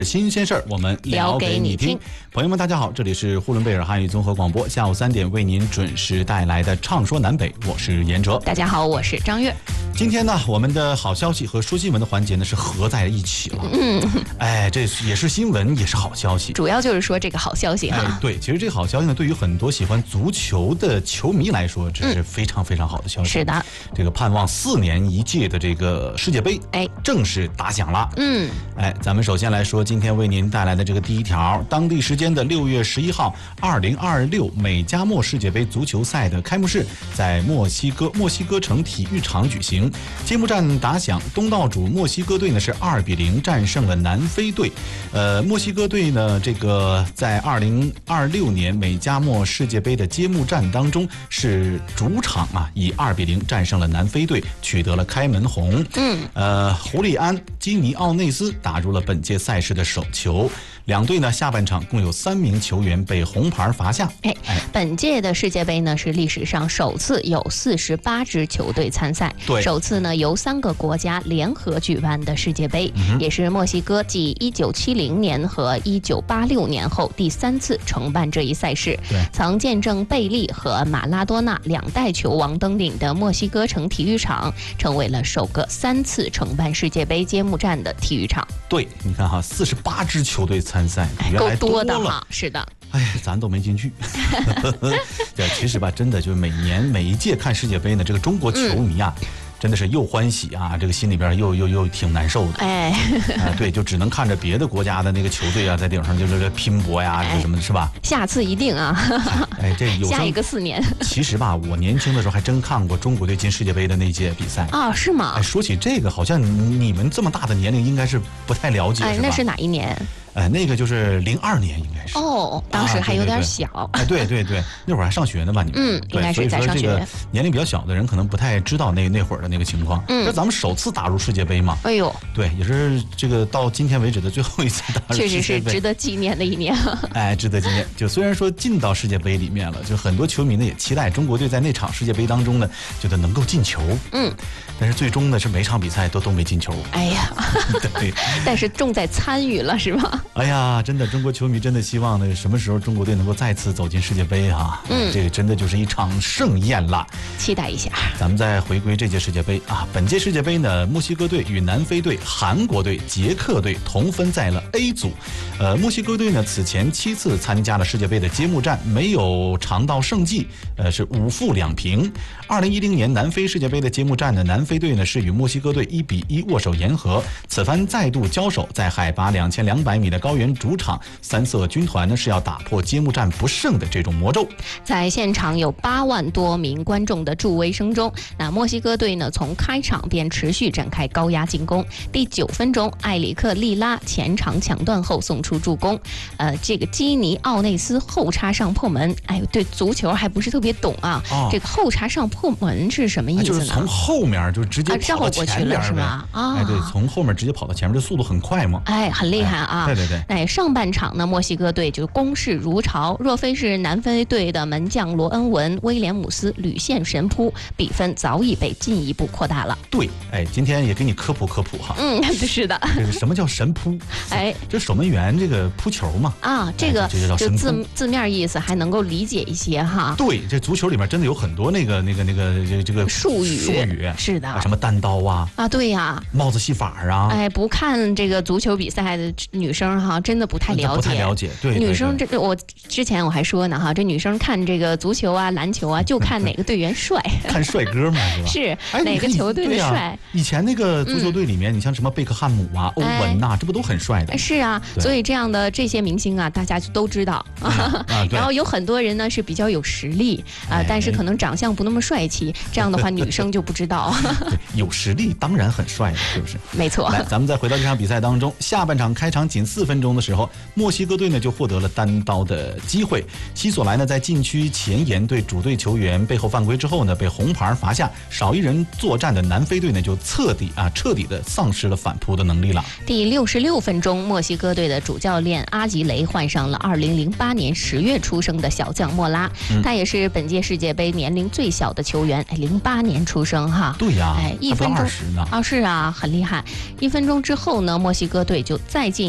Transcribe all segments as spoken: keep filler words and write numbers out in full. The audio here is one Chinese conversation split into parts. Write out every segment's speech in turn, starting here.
新鲜事儿，我们聊给你听。朋友们，大家好，这里是呼伦贝尔汉语综合广播，下午三点为您准时带来的《畅说南北》，我是严哲。 大家好，我是张悦。 今天呢，我们的好消息和说新闻的环节呢是合在一起了。嗯，哎，这也是新闻，也是好消息。 主要就是说这个好消息哈。 哎，对，其实这个好消息呢，对于很多喜欢足球的球迷来说，这是非常非常好的消息。 嗯、是的， 这个盼望四年一届的这个世界杯，哎，正式打响了。嗯，哎，咱们首先来说今天为您带来的这个第一条，当地时间的六月十一号，二零二六美加墨世界杯足球赛的开幕式在墨西哥墨西哥城体育场举行。揭幕战打响，东道主墨西哥队呢是二比零战胜了南非队。呃，墨西哥队呢，这个在二零二六年美加墨世界杯的揭幕战当中是主场啊，以二比零战胜了南非队，取得了开门红。嗯，呃，胡利安·基尼奥内斯打入了本届赛事的首球。两队呢，下半场共有三名球员被红牌罚下。 哎，本届的世界杯呢是历史上首次有四十八支球队参赛， 对， 首次呢由三个国家联合举办的世界杯，嗯、也是墨西哥继一九七零年和一九八六年后第三次承办这一赛事。 对， 曾见证贝利和马拉多纳两代球王登顶的墨西哥城体育场，成为了首个三次承办世界杯揭幕战的体育场。 对，你看哈，四十八支球队参赛，比原来多了，够多的哈， 是的。 哎，咱都没进去。对，其实吧，真的就是每年每一届看世界杯呢，这个中国球迷啊。嗯，真的是又欢喜啊，这个心里边又又又挺难受的。哎，啊，对，就只能看着别的国家的那个球队啊，在顶上就是拼搏呀，这什么的，是吧？ 下次一定啊！ 哎，这有下一个四年。 其实吧，我年轻的时候还真看过中国队进世界杯的那届比赛啊，是吗？ 哎，说起这个，好像你们这么大的年龄应该是不太了解， 哎， 是吧？ 那是哪一年？ 哎，那个就是零二年，应该是哦，当时还有点小。 哎，对对对，那会儿还上学呢吧？你们嗯，应该是在上学。 所以说这个年龄比较小的人可能不太知道那那会儿的那个情况。嗯，这咱们首次打入世界杯嘛。 哎呦， 对，也是这个到今天为止的最后一次打入世界杯， 确实是值得纪念的一年。 哎，值得纪念。就虽然说进到世界杯里面了，就很多球迷呢也期待中国队在那场世界杯当中呢，觉得能够进球。嗯，但是最终呢是每场比赛都都没进球。 哎呀， 对， 但是重在参与了，是吧？ 哎呀，真的。中国球迷真的希望呢，什么时候中国队能够再次走进世界杯啊？嗯，这个真的就是一场盛宴了， 期待一下。 咱们再回归这届世界杯啊，本届世界杯呢，墨西哥队与南非队、韩国队、捷克队同分在了 A 组。呃，墨西哥队呢，此前七次参加了世界杯的揭幕战，没有尝到胜绩，呃，是五负两平。二零一零年南非世界杯的揭幕战呢，南非队呢是与墨西哥队一比一握手言和，此番再度交手，在海拔两千两百米的高原主场。三色军团呢是要打破揭幕战不胜的这种魔咒。 在现场有八万多名观众的助威声中，那墨西哥队呢从开场便持续展开高压进攻。第九分钟，艾里克利拉前场抢断后送出助攻，呃，这个基尼奥内斯后插上破门。哎，对足球还不是特别懂啊，哦、这个后插上破门是什么意思呢？ 就是从后面就直接跑到前面、啊、 是吧？啊， 哎，对，从后面直接跑到前面，这速度很快嘛。 哎，很厉害啊！ 哎、对对对。 哎，上半场呢，墨西哥队就攻势如潮，若非是南非队的门将罗恩文、威廉姆斯屡献神扑，比分早已被进一步扩大了。 对，哎，今天也给你科普科普哈。 嗯，是的。 这个什么叫神扑？哎，这守门员这个扑球嘛。 啊，这个、 哎、这就叫神扑。 字字面意思还能够理解一些哈。 对，这足球里面真的有很多那个那个那个这这个术语术语。 是的、 啊。什么单刀啊？ 啊，对呀、啊。 帽子戏法啊。 哎，不看这个足球比赛的女生哈，真的不太了解。 不太了解，对。 女生这我之前我还说呢哈，这女生看这个足球啊、篮球啊，就看哪个队员帅，看帅哥嘛，是吧？ 是、哎、哪个球队的帅、啊？ 以前那个足球队里面，嗯、你像什么贝克汉姆啊、欧文呐、啊，这不都很帅的？ 是啊，所以这样的这些明星啊，大家就都知道。 嗯啊、 然后有很多人呢是比较有实力啊、呃，但是可能长相不那么帅气，这样的话女生就不知道。 对，有实力当然很帅的，是不是？ 没错。 来，咱们再回到这场比赛当中，下半场开场仅四分钟的时候，墨西哥队呢就获得了单刀的机会。西索莱呢在禁区前沿对主队球员背后犯规之后呢，被红牌罚下，少一人作战的南非队呢就彻底啊彻底的丧失了反扑的能力了。 第六十六分钟，墨西哥队的主教练阿吉雷换上了二零零八年十月出生的小将莫拉，嗯、他也是本届世界杯年龄最小的球员，哎，零八年出生哈。 对呀， 哎，一分钟呢啊，是啊，很厉害。一分钟之后呢，墨西哥队就再进一球，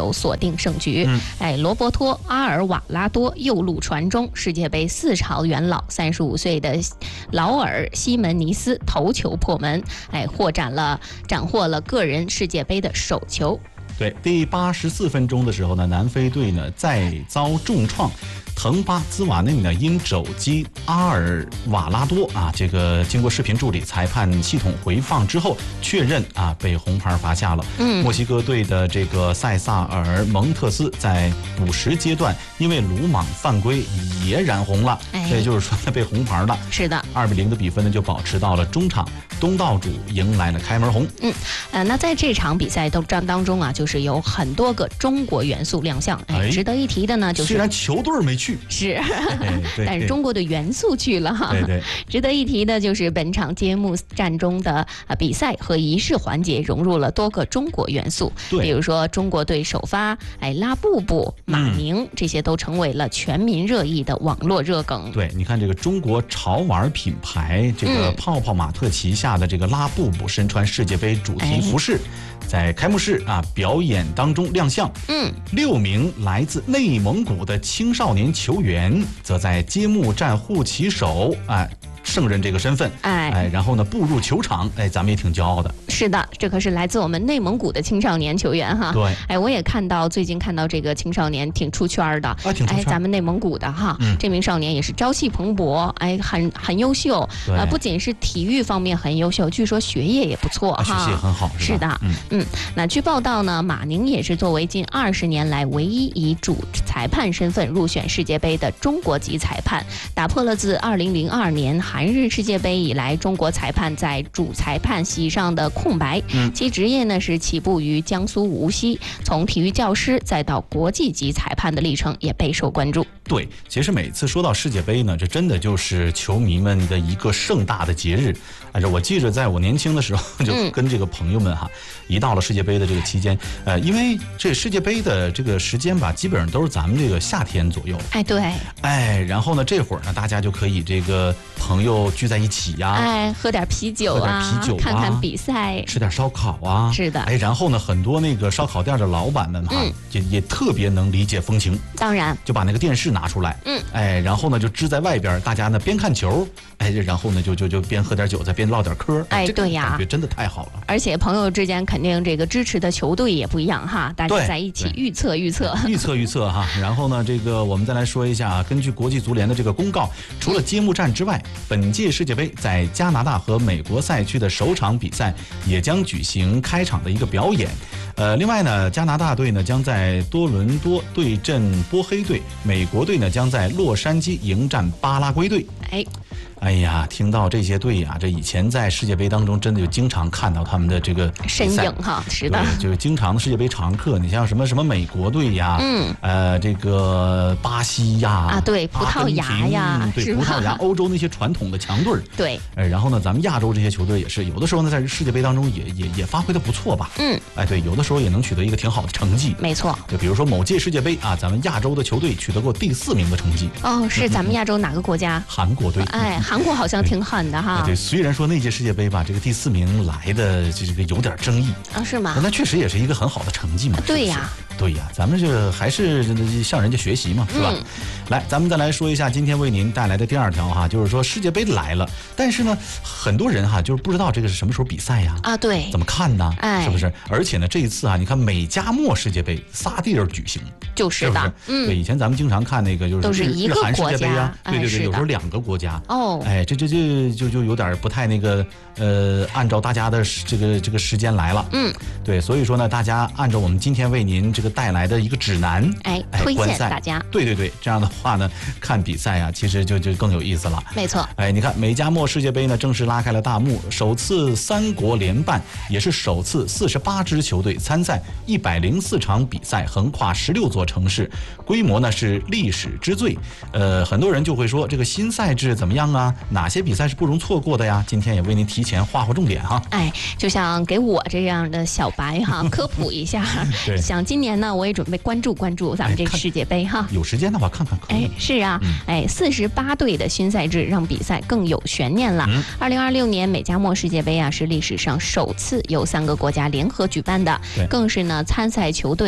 手锁定胜局。嗯、哎，罗伯托·阿尔瓦拉多右路传中，世界杯四朝元老三十五岁的劳尔·西门尼斯头球破门，哎，获斩了斩获了个人世界杯的首球。 对，第八十四分钟的时候呢，南非队呢再遭重创。滕巴兹瓦内呢因肘击阿尔瓦拉多啊，这个经过视频助理、裁判系统回放之后确认啊被红牌罚下了。嗯，墨西哥队的这个塞萨尔蒙特斯在补时阶段因为鲁莽犯规也染红了，哎、这就是说他被红牌了。 是的， 二比零的比分呢就保持到了中场，东道主迎来了开门红。 嗯，呃，那在这场比赛当当中啊，就是有很多个中国元素亮相。哎，哎值得一提的呢，就是虽然球队没去。 是，但是中国的元素去了哈。 对对， 值得一提的就是本场揭幕战中的啊比赛和仪式环节融入了多个中国元素，比如说中国队首发，哎拉布布、马宁、嗯、这些都成为了全民热议的网络热梗。 对，你看这个中国潮玩品牌这个泡泡玛特旗下的这个拉布布身穿世界杯主题服饰。哎在开幕式啊表演当中亮相，嗯，六名来自内蒙古的青少年球员则在揭幕战护旗手哎圣人这个身份，哎哎，然后呢步入球场，哎，咱们也挺骄傲的。 是的，这可是来自我们内蒙古的青少年球员哈。 对， 哎，我也看到最近看到这个青少年挺出圈的， 啊，挺出圈。 哎，咱们内蒙古的哈，嗯、这名少年也是朝气蓬勃，哎，很很优秀，呃，不仅是体育方面很优秀，据说学业也不错哈， 啊、学习也很好， 是的，嗯嗯。那据报道呢，马宁也是作为近二十年来唯一以主裁判身份入选世界杯的中国籍裁判，打破了自二零零二年韩日世界杯以来中国裁判在主裁判席上的空白。嗯、其职业呢是起步于江苏无锡，从体育教师再到国际级裁判的历程也备受关注。 对，其实每次说到世界杯呢，这真的就是球迷们的一个盛大的节日。哎，我记着在我年轻的时候，就跟这个朋友们哈，嗯、一到了世界杯的这个期间，呃，因为这世界杯的这个时间吧，基本上都是咱们这个夏天左右。 哎，对。 哎，然后呢，这会儿呢，大家就可以这个朋友聚在一起呀， 哎，喝点啤酒啊， 喝点啤酒啊， 看看比赛， 吃点烧烤啊。 是的。 哎，然后呢，很多那个烧烤店的老板们哈，嗯、也也特别能理解风情。 当然。 就把那个电视拿出来，嗯，哎，然后呢就支在外边，大家呢边看球，哎，然后呢就就就边喝点酒，再边唠点嗑。 哎，对呀， 感觉真的太好了。 而且朋友之间肯定这个支持的球队也不一样哈，大家在一起预测预测， 预测预测哈。然后呢，这个我们再来说一下，根据国际足联的这个公告，除了揭幕战之外，本届世界杯在加拿大和美国赛区的首场比赛也将举行开场的一个表演。呃，另外呢，加拿大队呢将在多伦多对阵波黑队，美国队呢将在洛杉矶迎战巴拉圭队。 哎。 哎呀，听到这些队呀，这以前在世界杯当中真的就经常看到他们的这个身影哈，是的， 就是经常的世界杯常客。你像什么什么美国队呀，嗯，呃，这个巴西呀， 啊，对，葡萄牙呀， 对，葡萄牙，欧洲那些传统的强队， 对， 哎，然后呢，咱们亚洲这些球队也是，有的时候呢，在世界杯当中也也也发挥的不错吧，嗯，哎，对，有的时候也能取得一个挺好的成绩， 没错。 就比如说某届世界杯啊，咱们亚洲的球队取得过第四名的成绩。 哦，是咱们亚洲哪个国家？ 韩国队。 哎，韩国好像挺狠的哈。 对，虽然说那届世界杯吧，这个第四名来的这个有点争议啊，是吗？ 那确实也是一个很好的成绩嘛。 对呀， 对呀，咱们这还是向人家学习嘛，是吧？嗯、来，咱们再来说一下今天为您带来的第二条哈，就是说世界杯来了，但是呢，很多人哈就是不知道这个是什么时候比赛呀？ 啊，对， 怎么看呢？ 哎， 是不是？而且呢，这一次啊，你看美加墨世界杯仨地儿举行， 就是的， 嗯，对，以前咱们经常看那个就是都是一个国家， 对对对，有时候两个国家哦， 哎，这这这就就有点不太那个呃，按照大家的这个这个时间来了，嗯，对，所以说呢，大家按照我们今天为您这个带来的一个指南， 哎，推荐大家， 对对对，这样的话呢，看比赛啊，其实就就更有意思了， 没错， 哎，你看美加墨世界杯呢正式拉开了大幕，首次三国联办，也是首次四十八支球队参赛，一百零四场比赛，横跨十六座城市，规模呢是历史之最。呃，很多人就会说这个新赛制怎么样啊？哪些比赛是不容错过的呀？今天也为您提前划划重点哈。 哎，就像给我这样的小白哈科普一下。对，想今年呢，我也准备关注关注咱们这个世界杯哈。 有时间的话看看可以。 哎，是啊，嗯、哎，四十八队的新赛制让比赛更有悬念了。二零二六年美加墨世界杯啊，是历史上首次由三个国家联合举办的，更是呢参赛球队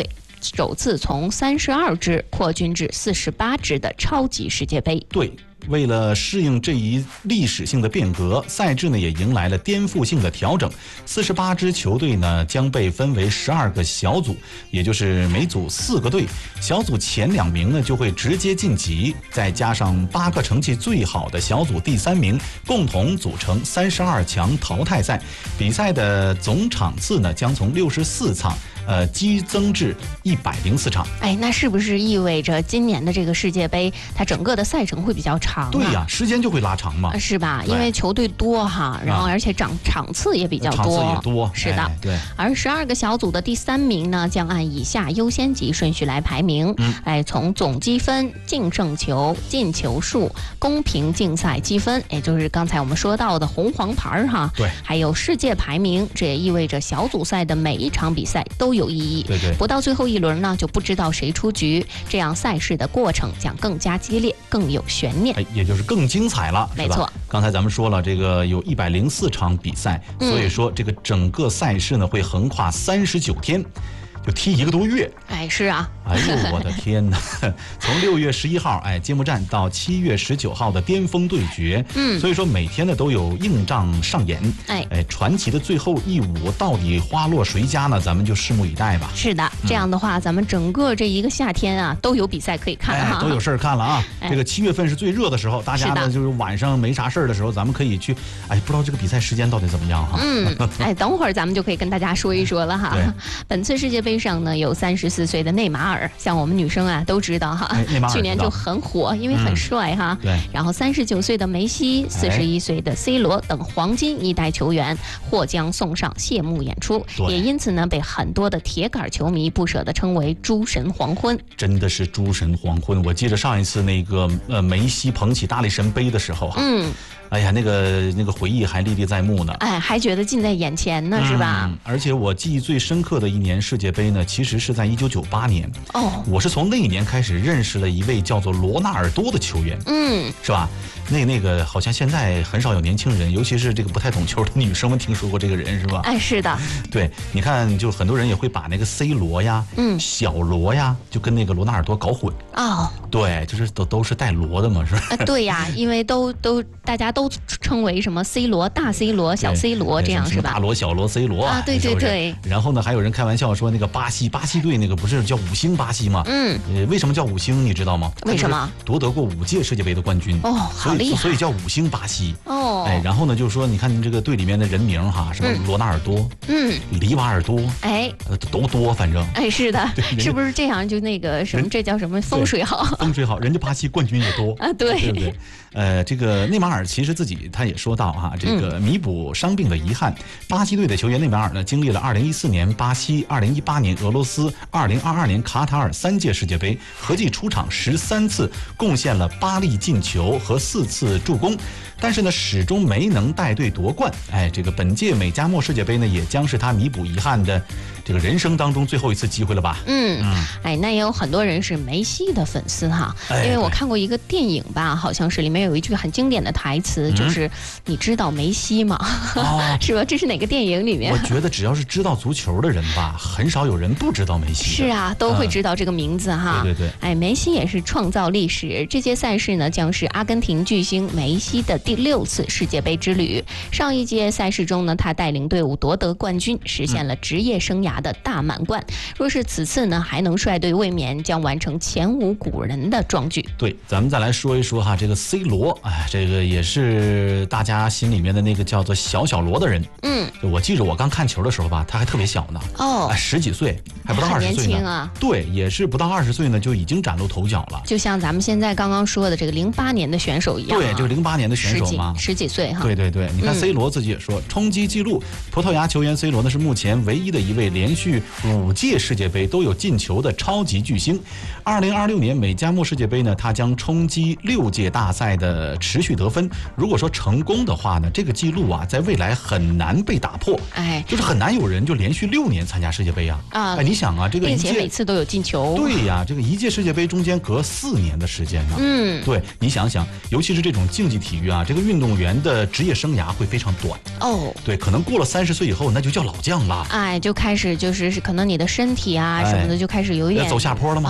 首次从三十二支扩军至四十八支的超级世界杯。 对。为了适应这一历史性的变革，赛制呢也迎来了颠覆性的调整。四十八支球队呢将被分为十二个小组，也就是每组四个队。小组前两名呢就会直接晋级，再加上八个成绩最好的小组第三名，共同组成三十二强淘汰赛。比赛的总场次呢将从六十四场。呃，激增至一百零四场。 哎，那是不是意味着今年的这个世界杯，它整个的赛程会比较长、啊？ 对呀、啊，时间就会拉长嘛， 是吧？因为球队多哈，然后而且场场次也比较多， 场次也多， 是的。 哎、对。 而十二个小组的第三名呢，将按以下优先级顺序来排名。嗯，哎，从总积分、净胜球、进球数、公平竞赛积分，也就是刚才我们说到的红黄牌哈。 对。 还有世界排名，这也意味着小组赛的每一场比赛都有意义。 对对， 不到最后一轮呢，就不知道谁出局，这样赛事的过程将更加激烈，更有悬念， 哎，也就是更精彩了。 没错， 刚才咱们说了，这个有一百零四场比赛，嗯、所以说这个整个赛事呢会横跨三十九天。就踢一个多月， 哎，是啊， 哎呦，我的天哪！从六月十一号，哎，揭幕战到七月十九号的巅峰对决，嗯，所以说每天呢都有硬仗上演，哎，哎，传奇的最后一舞到底花落谁家呢？咱们就拭目以待吧。 是的，这样的话，嗯、咱们整个这一个夏天啊，都有比赛可以看啊，哎、都有事儿看了啊。哎、这个七月份是最热的时候，大家呢就是晚上没啥事儿的时候，咱们可以去，哎，不知道这个比赛时间到底怎么样哈？ 嗯，哎，等会儿咱们就可以跟大家说一说了哈。本次世界杯上呢，有三十四岁的内马尔，像我们女生啊都知道哈， 哎、 去年就很火，因为很帅哈。 嗯、对。 然后三十九岁的梅西、四十一岁的 C 罗等黄金一代球员或将送上谢幕演出，也因此呢被很多的铁杆球迷不舍地称为“诸神黄昏”。 真的是诸神黄昏！我记得上一次那个呃梅西捧起大力神杯的时候哈，嗯。哎呀，那个那个回忆还历历在目呢， 哎，还觉得近在眼前呢，嗯、是吧？ 而且我记忆最深刻的一年世界杯呢，其实是在一九九八年。哦，我是从那一年开始认识了一位叫做罗纳尔多的球员，嗯，是吧？那那个好像现在很少有年轻人，尤其是这个不太懂球的女生们听说过这个人，是吧？ 哎，是的。 对，你看，就很多人也会把那个 C 罗呀，嗯，小罗呀，就跟那个罗纳尔多搞混。哦，对，就是都都是带罗的嘛，是吧？ 啊，对呀，因为都都大家都称为什么 C 罗、大 C 罗、小 C 罗这样是吧？ 大罗、小罗、C 罗啊，对对对。 是是然后呢，还有人开玩笑说，那个巴西巴西队那个不是叫五星巴西吗？嗯，呃，为什么叫五星？你知道吗？ 为什么？ 夺得过五届世界杯的冠军哦，好厉害， 所以叫五星巴西哦。哎，然后呢，就是说，你看这个队里面的人名哈，什么罗纳尔多，嗯，里瓦尔多，哎，都多，反正哎，是的，是不是这样？就那个什么，这叫什么风水好？ 风水好，人家巴西冠军也多啊，对对不对？呃，这个内马尔其实自己他也说到哈，这个弥补伤病的遗憾，巴西队的球员内马尔呢，经历了二零一四年巴西、二零一八年俄罗斯、二零二二年卡塔尔三届世界杯，合计出场十三次，贡献了八粒进球和四次助攻。但是呢，始终没能带队夺冠。哎，这个本届美加墨世界杯呢，也将是他弥补遗憾的这个人生当中最后一次机会了吧？嗯嗯，哎，那也有很多人是梅西的粉丝哈，哎、因为我看过一个电影吧，好像是里面有一句很经典的台词，嗯、就是你知道梅西吗？哦、是吧？这是哪个电影里面？ 我觉得只要是知道足球的人吧，很少有人不知道梅西。 是啊，都会知道这个名字哈。 嗯、对对对。 哎，梅西也是创造历史。这届赛事呢，将是阿根廷巨星梅西的第六次世界杯之旅。上一届赛事中呢，他带领队伍夺得冠军，实现了职业生涯的大满贯。嗯、若是此次呢还能率队卫冕，将完成前无古人的壮举。 对，咱们再来说一说哈，这个 C 罗，哎，这个也是大家心里面的那个叫做小小罗的人。嗯，我记着我刚看球的时候吧，他还特别小呢，哦，哎、十几岁，还不到二十岁呢。 很年轻啊。 对，也是不到二十岁呢，就已经崭露头角了。 就像咱们现在刚刚说的这个零八年的选手一样、啊。 对，就零八年的选手嘛， 十几岁哈。 对对对，你看 C 罗自己也说，嗯、冲击纪录，葡萄牙球员 C 罗呢是目前唯一的一位连续五届世界杯都有进球的超级巨星。二零二六年美加墨世界杯呢，他将冲击六届大赛的持续得分。如果说成功的话呢，这个记录啊，在未来很难被打破。哎，就是很难有人就连续六年参加世界杯啊。 啊。 哎，你想啊，这个并且每次都有进球。 对呀，这个一届世界杯中间隔四年的时间呢。嗯，对，你想想，尤其是这种竞技体育啊，这个运动员的职业生涯会非常短。哦，对，可能过了三十岁以后，那就叫老将了。 哎，就开始就是可能你的身体啊什么的就开始有一点走下坡了吗？